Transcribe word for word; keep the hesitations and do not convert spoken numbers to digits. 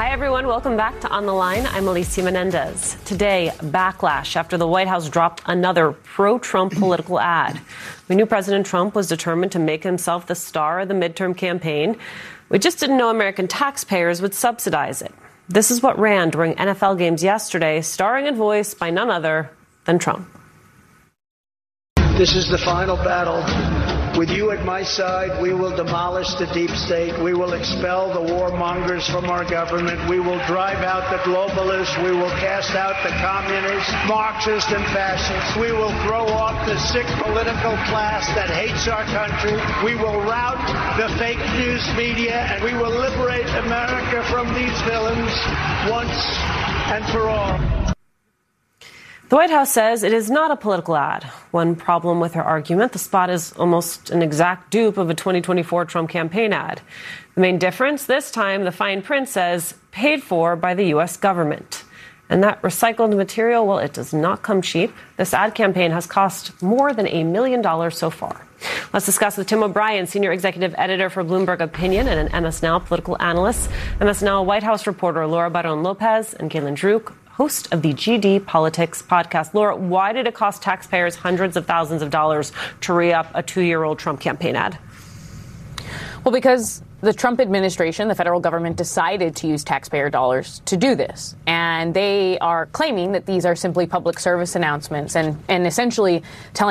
Hi, everyone. Welcome back to On the Line. I'm Alicia Menendez. Today, backlash after the White House dropped another pro-Trump political ad. We knew President Trump was determined to make himself the star of the midterm campaign. We just didn't know American taxpayers would subsidize it. This is what ran during N F L games yesterday, starring and voiced by none other than Trump. This is the final battle. With you at my side, we will demolish the deep state. We will expel the warmongers from our government. We will drive out the globalists. We will cast out the communists, Marxists, and fascists. We will throw off the sick political class that hates our country. We will rout the fake news media, and we will liberate America from these villains once and for all. The White House says it is not a political ad. One problem with her argument, the spot is almost an exact dupe of a twenty twenty-four Trump campaign ad. The main difference, this time, the fine print says, paid for by the U S government. And that recycled material, well, it does not come cheap. This ad campaign has cost more than a million dollars so far. Let's discuss with Tim O'Brien, senior executive editor for Bloomberg Opinion and an M S Now political analyst, M S Now White House reporter Laura Barron Lopez, and Caitlin Druk, host of the G D Politics podcast. Laura, why did it cost taxpayers hundreds of thousands of dollars to re-up a two-year-old Trump campaign ad? Well, because the Trump administration, the federal government, decided to use taxpayer dollars to do this. And they are claiming that these are simply public service announcements and, and essentially telling